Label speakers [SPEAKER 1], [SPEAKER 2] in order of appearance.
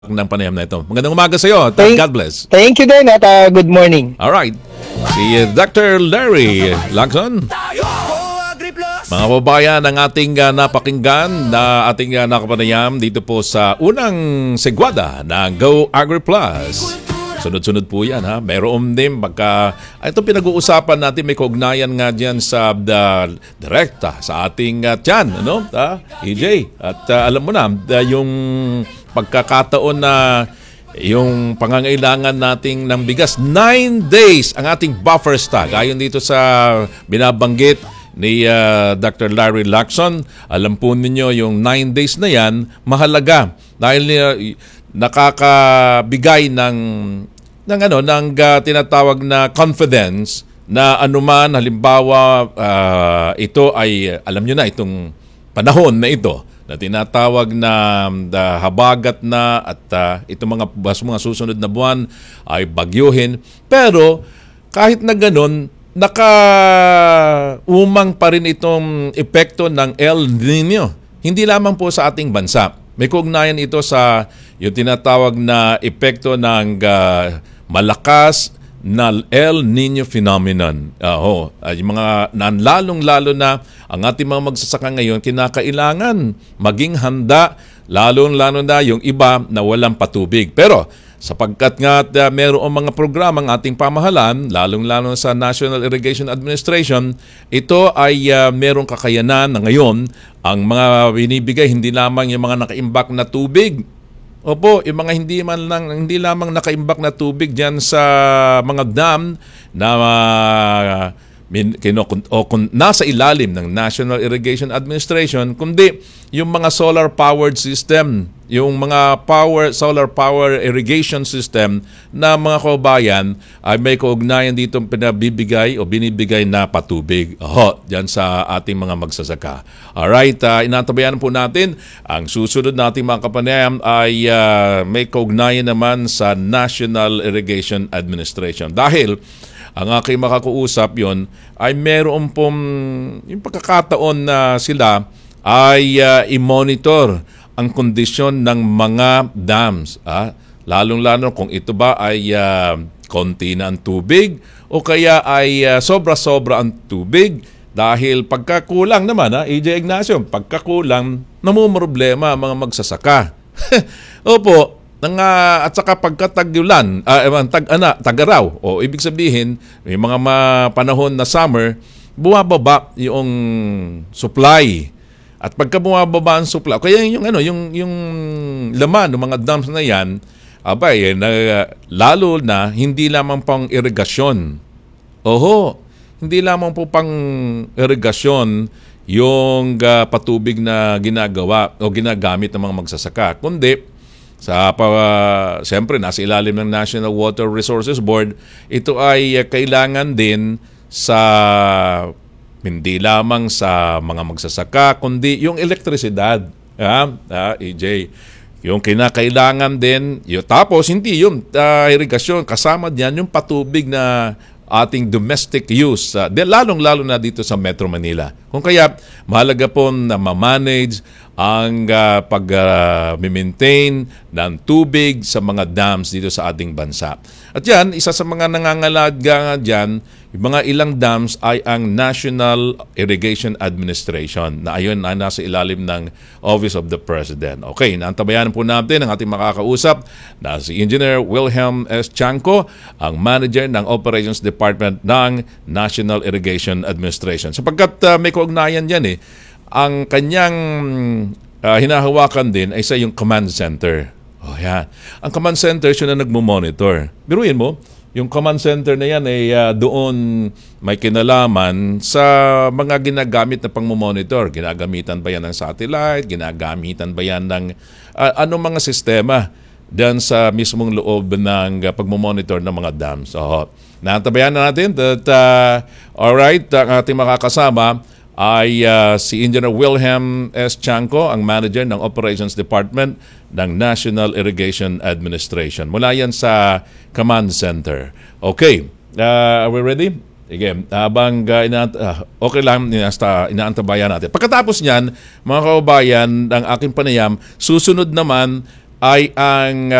[SPEAKER 1] ng panayam na ito. Magandang umaga sa iyo. God bless.
[SPEAKER 2] Thank you din at good morning.
[SPEAKER 1] All right. Si Dr. Larry Lacson. Mga babayan, ang ating napakinggan na ating nakapanayam dito po sa unang segwada ng Go Agri Plus. Sunod-sunod po yan, ha. Mayroon din pagka ito pinag-uusapan natin, may kaugnayan nga dyan sa direkta sa ating tiyan, ano? EJ. At alam mo na, yung pagkakataon na yung pangangailangan nating ng bigas, 9 days ang ating buffer stock. Ayon dito sa binabanggit ni Dr. Larry Lacson, alam po ninyo yung 9 days na yan, mahalaga dahil nakakabigay ng tinatawag na confidence na anuman halimbawa ito ay alam nyo na itong panahon na ito na tinatawag na habagat na at itong mga susunod na buwan ay bagyuhin, pero kahit na ganun nakaumang pa rin itong epekto ng El Nino. Hindi lamang po sa ating bansa. May kaugnayan ito sa yung tinatawag na epekto ng malakas na El Nino phenomenon. Yung mga lalong-lalo na ang ating mga magsasaka ngayon, kinakailangan maging handa, lalong-lalo na yung iba na walang patubig. Pero sapagkat nga mayroong mga programang ating pamahalaan, lalong-lalo sa National Irrigation Administration, ito ay mayroong kakayanan na ngayon ang mga binibigay hindi lamang yung mga nakaimbak na tubig. Opo, yung mga hindi lamang nakaimbak na tubig diyan sa mga dam na nasa ilalim ng National Irrigation Administration, kundi yung mga solar-powered system, yung mga solar power irrigation system na mga kababayan ay may kaugnayan dito pinabibigay o binibigay na patubig dyan sa ating mga magsasaka. Alright, inatabayan po natin ang susunod nating mga kapanayam ay may kaugnayan naman sa National Irrigation Administration. Dahil ang aking makakuusap yon ay meron pong yung pagkakataon na sila ay i-monitor ang kondisyon ng mga dams. Lalong-lalo kung ito ba ay konti na ang tubig o kaya ay sobra-sobra ang tubig. Dahil pagkakulang naman, EJ Ignacio, pagkakulang, namumroblema ang mga magsasaka. Opo, at saka pagkatag-ulan, tag-araw, o ibig sabihin, may mga panahon na summer, bumababa yung supply. At pagka bumababa ang supply, kaya yung laman ng mga dams na yan, lalo na hindi lamang pang irigasyon. Hindi lamang po pang irigasyon yung patubig na ginagawa o ginagamit ng mga magsasaka, kundi siyempre nasa ilalim ng National Water Resources Board, ito ay kailangan din sa hindi lamang sa mga magsasaka, kundi yung elektrisidad. EJ, yung kinakailangan din, tapos hindi yung irigasyon, kasama diyan yung patubig na ating domestic use, lalong-lalo na dito sa Metro Manila. Kung kaya, mahalaga po na ma-manage ang pag-maintain ng tubig sa mga dams dito sa ating bansa. At yan, isa sa mga nangangalaga dyan, yung mga ilang dams ay ang National Irrigation Administration na ayon na nasa ilalim ng Office of the President. Okay, naantabayan po natin ang ating makakausap na si Engineer Wilhelm S. Chanco, ang Manager ng Operations Department ng National Irrigation Administration. Sapagkat may kaugnayan yan ang kanyang hinahawakan din ay sa yung command center. Yan. Ang command center siya na nagmo-monitor. Biruin mo, yung command center na yan ay doon may kinalaman sa mga ginagamit na pang-monitor. Ginagamitan ba yan ng satellite? Ginagamitan ba yan ng anong mga sistema dyan sa mismong loob ng pag-monitor ng mga dams? Natabayan na natin that alright, ang ating makakasama ay si Engineer Wilhelm S. Chanco, ang Manager ng Operations Department ng National Irrigation Administration. Mula yan sa Command Center. Okay, are we ready? Again, habang okay lang, inaantabayan natin. Pagkatapos niyan, mga kaubayan, ang aking panayam, susunod naman ay ang